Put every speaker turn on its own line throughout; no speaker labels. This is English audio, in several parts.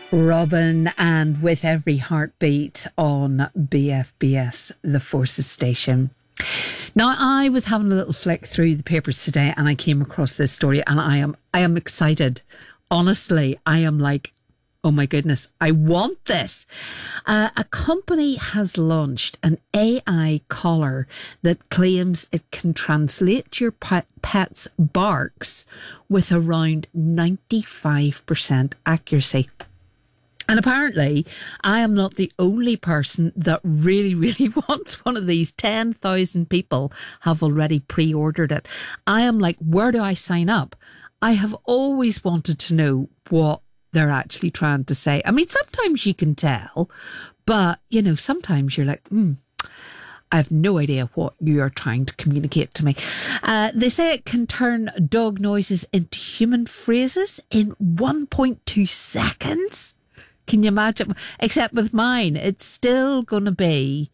Robin and With Every Heartbeat on BFBS, the Forces Station. Now, I was having a little flick through the papers today and I came across this story and I am excited. Honestly, I am like, oh my goodness, I want this. A company has launched an AI collar that claims it can translate your pet's barks with around 95% accuracy. And apparently, I am not the only person that really, really wants one of these. 10,000 people have already pre-ordered it. I am like, where do I sign up? I have always wanted to know what they're actually trying to say. I mean, sometimes you can tell, but, you know, sometimes you're like, I have no idea what you are trying to communicate to me. They say it can turn dog noises into human phrases in 1.2 seconds. Can you imagine? Except with mine, it's still going to be,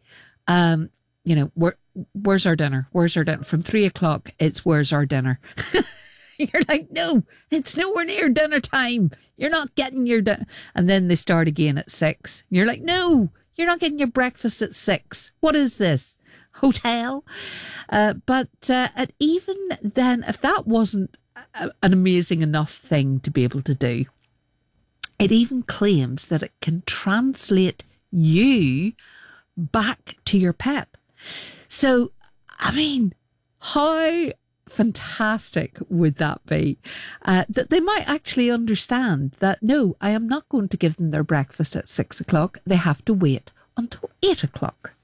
where's our dinner? Where's our dinner? From 3 o'clock, it's where's our dinner? You're like, no, it's nowhere near dinner time. You're not getting your dinner. And then they start again at 6. You're like, no, you're not getting your breakfast at 6. What is this? Hotel? But even then, if that wasn't an amazing enough thing to be able to do, it even claims that it can translate you back to your pet. So, I mean, how fantastic would that be? That they might actually understand that, no, I am not going to give them their breakfast at 6 o'clock. They have to wait until 8 o'clock.